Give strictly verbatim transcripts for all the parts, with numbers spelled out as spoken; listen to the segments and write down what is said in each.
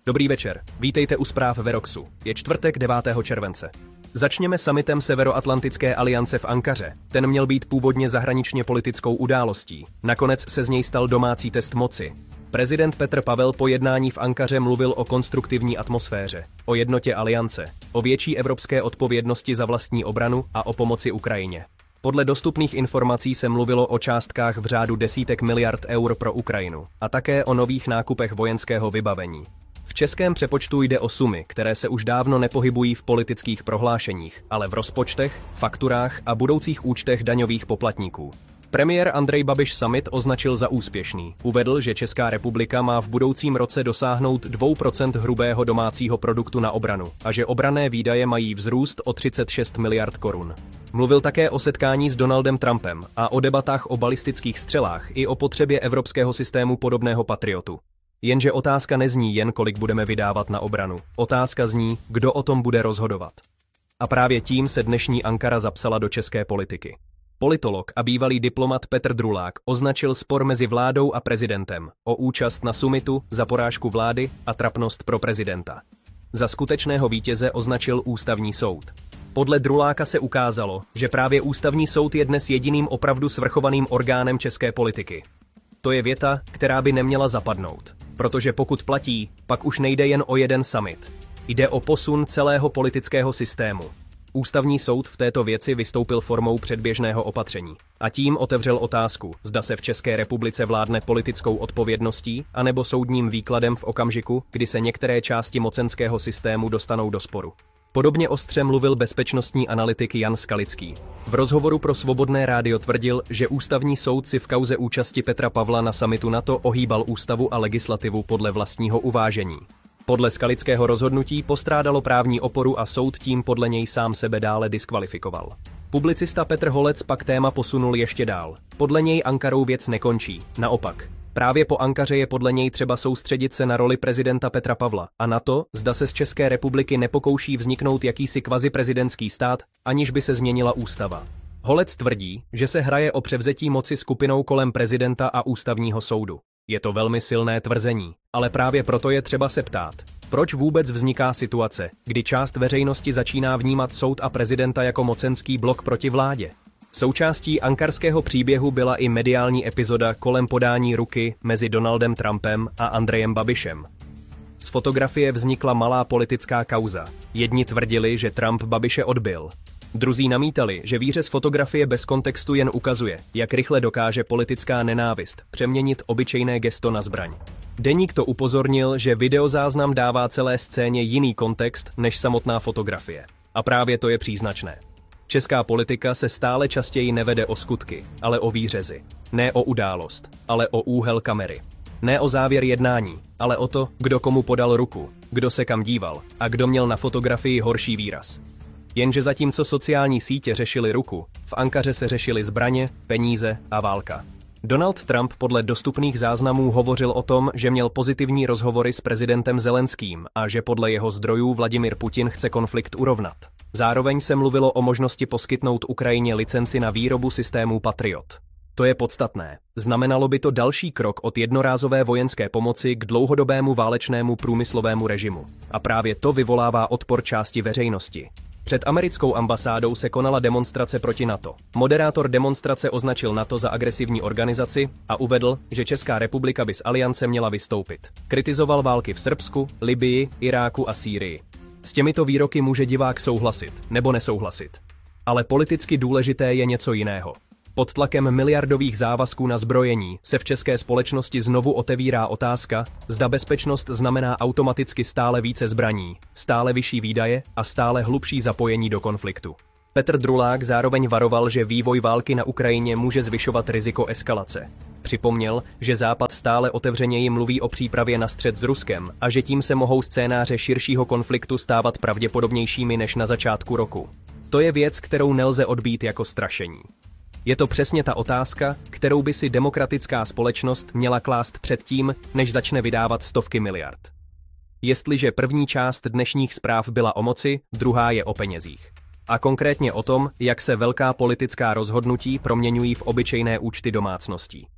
Dobrý večer, vítejte u zpráv Veroxu. Je čtvrtek devátého července. Začněme summitem Severoatlantické aliance v Ankaře. Ten měl být původně zahraničně politickou událostí. Nakonec se z něj stal domácí test moci. Prezident Petr Pavel po jednání v Ankaře mluvil o konstruktivní atmosféře, o jednotě aliance, o větší evropské odpovědnosti za vlastní obranu a o pomoci Ukrajině. Podle dostupných informací se mluvilo o částkách v řádu desítek miliard eur pro Ukrajinu a také o nových nákupech vojenského vybavení. V českém přepočtu jde o sumy, které se už dávno nepohybují v politických prohlášeních, ale v rozpočtech, fakturách a budoucích účtech daňových poplatníků. Premiér Andrej Babiš summit označil za úspěšný. Uvedl, že Česká republika má v budoucím roce dosáhnout dvě procenta hrubého domácího produktu na obranu a že obranné výdaje mají vzrůst o třicet šest miliard korun. Mluvil také o setkání s Donaldem Trumpem a o debatách o balistických střelách i o potřebě evropského systému podobného Patriotu. Jenže otázka nezní jen, kolik budeme vydávat na obranu. Otázka zní, kdo o tom bude rozhodovat. A právě tím se dnešní Ankara zapsala do české politiky. Politolog a bývalý diplomat Petr Drulák označil spor mezi vládou a prezidentem o účast na summitu za porážku vlády a trapnost pro prezidenta. Za skutečného vítěze označil Ústavní soud. Podle Druláka se ukázalo, že právě Ústavní soud je dnes jediným opravdu svrchovaným orgánem české politiky. To je věta, která by neměla zapadnout, protože pokud platí, pak už nejde jen o jeden summit. Jde o posun celého politického systému. Ústavní soud v této věci vystoupil formou předběžného opatření a tím otevřel otázku, zda se v České republice vládne politickou odpovědností anebo soudním výkladem v okamžiku, kdy se některé části mocenského systému dostanou do sporu. Podobně ostře mluvil bezpečnostní analytik Jan Skalický. V rozhovoru pro Svobodné rádio tvrdil, že Ústavní soud si v kauze účasti Petra Pavla na summitu NATO ohýbal ústavu a legislativu podle vlastního uvážení. Podle Skalického rozhodnutí postrádalo právní oporu a soud tím podle něj sám sebe dále diskvalifikoval. Publicista Petr Holec pak téma posunul ještě dál. Podle něj Ankarou věc nekončí, naopak. Právě po Ankaře je podle něj třeba soustředit se na roli prezidenta Petra Pavla a na to, zda se z České republiky nepokouší vzniknout jakýsi kvaziprezidentský stát, aniž by se změnila ústava. Holec tvrdí, že se hraje o převzetí moci skupinou kolem prezidenta a Ústavního soudu. Je to velmi silné tvrzení, ale právě proto je třeba se ptát, proč vůbec vzniká situace, kdy část veřejnosti začíná vnímat soud a prezidenta jako mocenský blok proti vládě. Součástí ankarského příběhu byla i mediální epizoda kolem podání ruky mezi Donaldem Trumpem a Andrejem Babišem. Z fotografie vznikla malá politická kauza. Jedni tvrdili, že Trump Babiše odbyl. Druzí namítali, že výřez fotografie bez kontextu jen ukazuje, jak rychle dokáže politická nenávist přeměnit obyčejné gesto na zbraň. Deník to upozornil, že videozáznam dává celé scéně jiný kontext než samotná fotografie. A právě to je příznačné. Česká politika se stále častěji nevede o skutky, ale o výřezy. Ne o událost, ale o úhel kamery. Ne o závěr jednání, ale o to, kdo komu podal ruku, kdo se kam díval a kdo měl na fotografii horší výraz. Jenže zatímco sociální sítě řešily ruku, v Ankaře se řešily zbraně, peníze a válka. Donald Trump podle dostupných záznamů hovořil o tom, že měl pozitivní rozhovory s prezidentem Zelenským a že podle jeho zdrojů Vladimir Putin chce konflikt urovnat. Zároveň se mluvilo o možnosti poskytnout Ukrajině licenci na výrobu systémů Patriot. To je podstatné. Znamenalo by to další krok od jednorázové vojenské pomoci k dlouhodobému válečnému průmyslovému režimu. A právě to vyvolává odpor části veřejnosti. Před americkou ambasádou se konala demonstrace proti NATO. Moderátor demonstrace označil NATO za agresivní organizaci a uvedl, že Česká republika by z aliance měla vystoupit. Kritizoval války v Srbsku, Libyi, Iráku a Sýrii. S těmito výroky může divák souhlasit nebo nesouhlasit. Ale politicky důležité je něco jiného. Pod tlakem miliardových závazků na zbrojení se v české společnosti znovu otevírá otázka, zda bezpečnost znamená automaticky stále více zbraní, stále vyšší výdaje a stále hlubší zapojení do konfliktu. Petr Drulák zároveň varoval, že vývoj války na Ukrajině může zvyšovat riziko eskalace. Připomněl, že Západ stále otevřeněji mluví o přípravě na střet s Ruskem a že tím se mohou scénáře širšího konfliktu stávat pravděpodobnějšími než na začátku roku. To je věc, kterou nelze odbít jako strašení. Je to přesně ta otázka, kterou by si demokratická společnost měla klást předtím, než začne vydávat stovky miliard. Jestliže první část dnešních zpráv byla o moci, druhá je o penězích. A konkrétně o tom, jak se velká politická rozhodnutí proměňují v obyčejné účty domácností.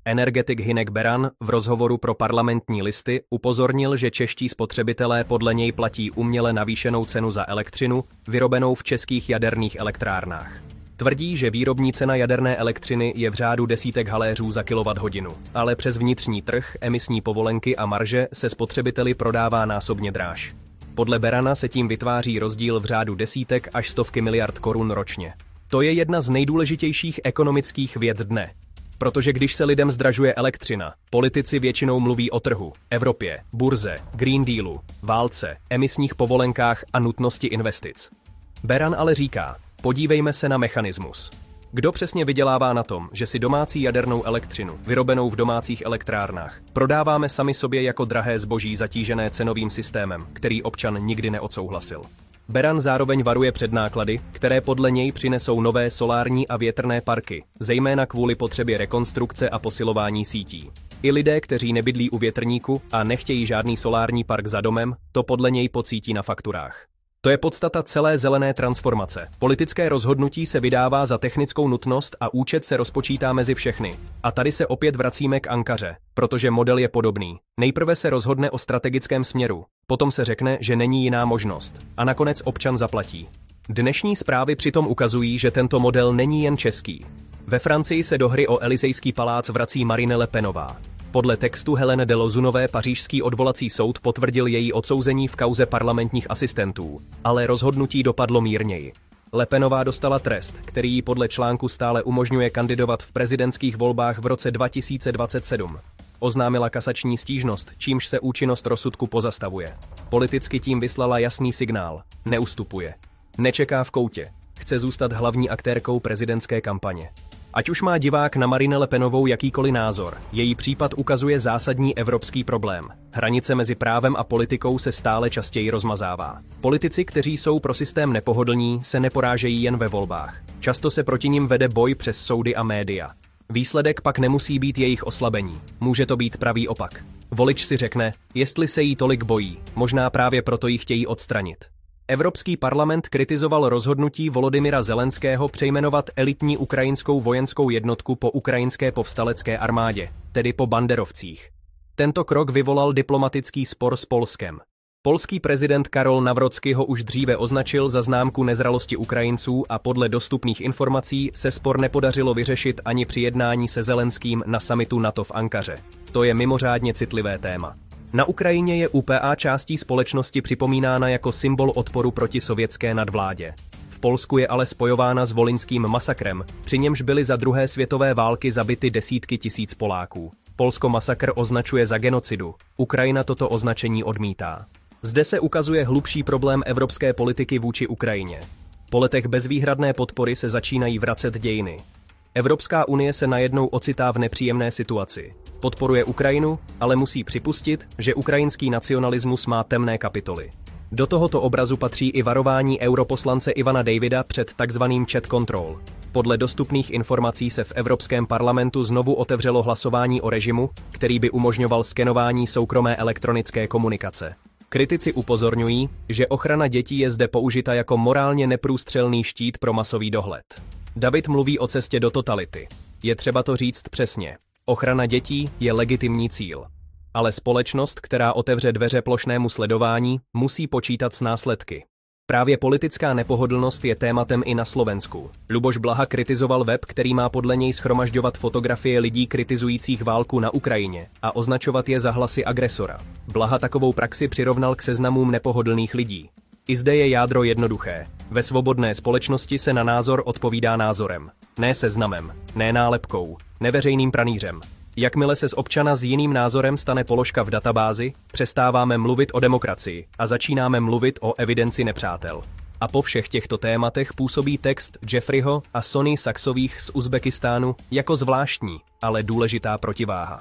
Energetik Hynek Beran v rozhovoru pro Parlamentní listy upozornil, že čeští spotřebitelé podle něj platí uměle navýšenou cenu za elektřinu, vyrobenou v českých jaderných elektrárnách. Tvrdí, že výrobní cena jaderné elektřiny je v řádu desítek haléřů za kilowatthodinu, ale přes vnitřní trh, emisní povolenky a marže se spotřebiteli prodává násobně dráž. Podle Berana se tím vytváří rozdíl v řádu desítek až stovky miliard korun ročně. To je jedna z nejdůležitějších ekonomických věd dne. Protože když se lidem zdražuje elektřina, politici většinou mluví o trhu, Evropě, burze, Green Dealu, válce, emisních povolenkách a nutnosti investic. Beran ale říká, podívejme se na mechanismus. Kdo přesně vydělává na tom, že si domácí jadernou elektřinu, vyrobenou v domácích elektrárnách, prodáváme sami sobě jako drahé zboží zatížené cenovým systémem, který občan nikdy neodsouhlasil. Beran zároveň varuje před náklady, které podle něj přinesou nové solární a větrné parky, zejména kvůli potřebě rekonstrukce a posilování sítí. I lidé, kteří nebydlí u větrníku a nechtějí žádný solární park za domem, to podle něj pocítí na fakturách. To je podstata celé zelené transformace. Politické rozhodnutí se vydává za technickou nutnost a účet se rozpočítá mezi všechny. A tady se opět vracíme k Ankaře, protože model je podobný. Nejprve se rozhodne o strategickém směru, potom se řekne, že není jiná možnost. A nakonec občan zaplatí. Dnešní zprávy přitom ukazují, že tento model není jen český. Ve Francii se do hry o Elysejský palác vrací Marine Le Penová. Podle textu Helene de Lozunové pařížský odvolací soud potvrdil její odsouzení v kauze parlamentních asistentů, ale rozhodnutí dopadlo mírněji. Le Penová dostala trest, který jí podle článku stále umožňuje kandidovat v prezidentských volbách v roce dva tisíce dvacet sedm. Oznámila kasační stížnost, čímž se účinnost rozsudku pozastavuje. Politicky tím vyslala jasný signál. Neustupuje. Nečeká v koutě. Chce zůstat hlavní aktérkou prezidentské kampaně. Ať už má divák na Marine Le Penovou jakýkoliv názor, její případ ukazuje zásadní evropský problém. Hranice mezi právem a politikou se stále častěji rozmazává. Politici, kteří jsou pro systém nepohodlní, se neporážejí jen ve volbách. Často se proti nim vede boj přes soudy a média. Výsledek pak nemusí být jejich oslabení. Může to být pravý opak. Volič si řekne, jestli se jí tolik bojí, možná právě proto ji chtějí odstranit. Evropský parlament kritizoval rozhodnutí Volodymyra Zelenského přejmenovat elitní ukrajinskou vojenskou jednotku po ukrajinské povstalecké armádě, tedy po banderovcích. Tento krok vyvolal diplomatický spor s Polskem. Polský prezident Karol Nawrocki ho už dříve označil za známku nezralosti Ukrajinců a podle dostupných informací se spor nepodařilo vyřešit ani při jednání se Zelenským na summitu NATO v Ankaře. To je mimořádně citlivé téma. Na Ukrajině je U P A částí společnosti připomínána jako symbol odporu proti sovětské nadvládě. V Polsku je ale spojována s volyňským masakrem, při němž byly za druhé světové války zabity desítky tisíc Poláků. Polsko masakr označuje za genocidu, Ukrajina toto označení odmítá. Zde se ukazuje hlubší problém evropské politiky vůči Ukrajině. Po letech bezvýhradné podpory se začínají vracet dějiny. Evropská unie se najednou ocitá v nepříjemné situaci. Podporuje Ukrajinu, ale musí připustit, že ukrajinský nacionalismus má temné kapitoly. Do tohoto obrazu patří i varování europoslance Ivana Davida před takzvaným chat control. Podle dostupných informací se v Evropském parlamentu znovu otevřelo hlasování o režimu, který by umožňoval skenování soukromé elektronické komunikace. Kritici upozorňují, že ochrana dětí je zde použita jako morálně neprůstřelný štít pro masový dohled. David mluví o cestě do totality. Je třeba to říct přesně. Ochrana dětí je legitimní cíl. Ale společnost, která otevře dveře plošnému sledování, musí počítat s následky. Právě politická nepohodlnost je tématem i na Slovensku. Luboš Blaha kritizoval web, který má podle něj shromažďovat fotografie lidí kritizujících válku na Ukrajině a označovat je za hlasy agresora. Blaha takovou praxi přirovnal k seznamům nepohodlných lidí. I zde je jádro jednoduché. Ve svobodné společnosti se na názor odpovídá názorem. Ne seznamem, ne nálepkou, neveřejným pranýřem. Jakmile se z občana s jiným názorem stane položka v databázi, přestáváme mluvit o demokracii a začínáme mluvit o evidenci nepřátel. A po všech těchto tématech působí text Jeffreyho a Sony Saxových z Uzbekistánu jako zvláštní, ale důležitá protiváha.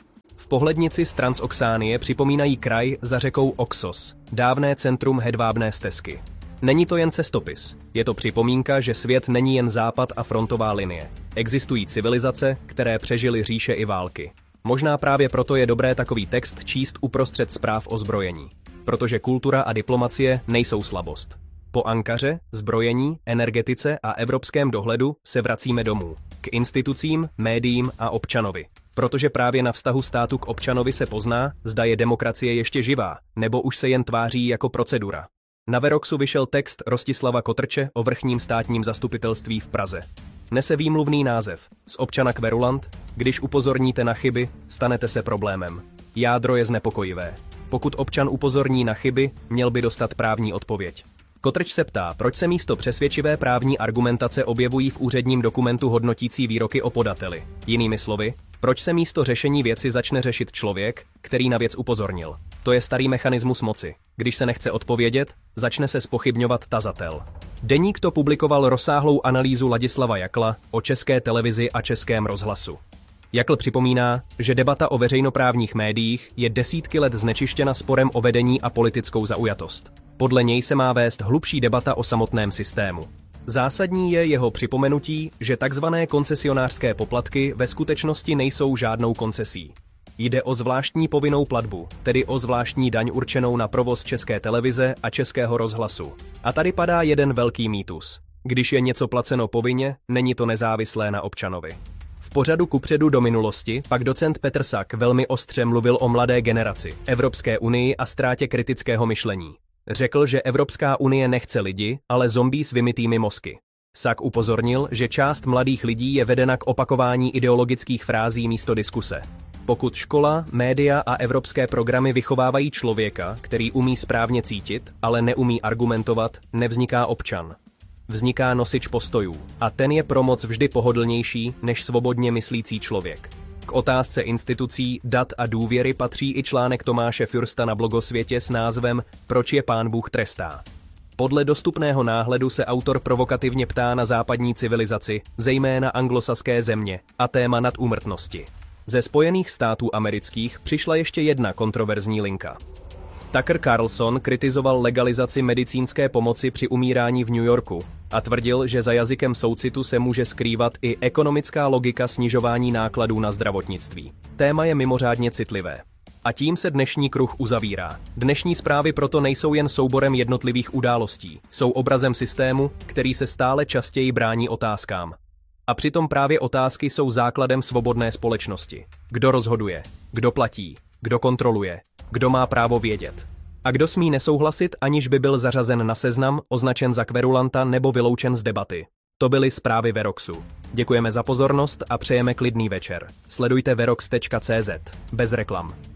V pohlednici z Transoxánie připomínají kraj za řekou Oxos, dávné centrum hedvábné stezky. Není to jen cestopis, je to připomínka, že svět není jen západ a frontová linie. Existují civilizace, které přežily říše i války. Možná právě proto je dobré takový text číst uprostřed zpráv o zbrojení. Protože kultura a diplomacie nejsou slabost. Po Ankaře, zbrojení, energetice a evropském dohledu se vracíme domů. K institucím, médiím a občanovi. Protože právě na vztahu státu k občanovi se pozná, zda je demokracie ještě živá, nebo už se jen tváří jako procedura. Na Veroxu vyšel text Rostislava Kotrče o vrchním státním zastupitelství v Praze. Nese výmluvný název Z občana kverulant, když upozorníte na chyby, stanete se problémem. Jádro je znepokojivé. Pokud občan upozorní na chyby, měl by dostat právní odpověď. Kotrč se ptá, proč se místo přesvědčivé právní argumentace objevují v úředním dokumentu hodnotící výroky o podateli. Jinými slovy, proč se místo řešení věci začne řešit člověk, který na věc upozornil. To je starý mechanismus moci. Když se nechce odpovědět, začne se zpochybňovat tazatel. Deník to publikoval rozsáhlou analýzu Ladislava Jakla o České televizi a Českém rozhlasu. Jakl připomíná, že debata o veřejnoprávních médiích je desítky let znečištěna sporem o vedení a politickou zaujatost. Podle něj se má vést hlubší debata o samotném systému. Zásadní je jeho připomenutí, že takzvané koncesionářské poplatky ve skutečnosti nejsou žádnou koncesí. Jde o zvláštní povinnou platbu, tedy o zvláštní daň určenou na provoz České televize a Českého rozhlasu. A tady padá jeden velký mýtus. Když je něco placeno povinně, není to nezávislé na občanovi. V pořadu Kupředu do minulosti pak docent Petr Sak velmi ostře mluvil o mladé generaci, Evropské unii a ztrátě kritického myšlení. Řekl, že Evropská unie nechce lidi, ale zombie s vymitými mozky. Sak upozornil, že část mladých lidí je vedena k opakování ideologických frází místo diskuse. Pokud škola, média a evropské programy vychovávají člověka, který umí správně cítit, ale neumí argumentovat, nevzniká občan. Vzniká nosič postojů, a ten je pro moc vždy pohodlnější než svobodně myslící člověk. K otázce institucí, dat a důvěry patří i článek Tomáše Fürsta na blogosvětě s názvem Proč je Pán Bůh trestá. Podle dostupného náhledu se autor provokativně ptá na západní civilizaci, zejména anglosaské země, a téma nadúmrtnosti. Ze Spojených států amerických přišla ještě jedna kontroverzní linka. Tucker Carlson kritizoval legalizaci medicínské pomoci při umírání v New Yorku a tvrdil, že za jazykem soucitu se může skrývat i ekonomická logika snižování nákladů na zdravotnictví. Téma je mimořádně citlivé. A tím se dnešní kruh uzavírá. Dnešní zprávy proto nejsou jen souborem jednotlivých událostí, jsou obrazem systému, který se stále častěji brání otázkám. A přitom právě otázky jsou základem svobodné společnosti. Kdo rozhoduje? Kdo platí? Kdo kontroluje? Kdo má právo vědět? A kdo smí nesouhlasit, aniž by byl zařazen na seznam, označen za kverulanta nebo vyloučen z debaty? To byly zprávy Veroxu. Děkujeme za pozornost a přejeme klidný večer. Sledujte verox tečka cé zet. Bez reklam.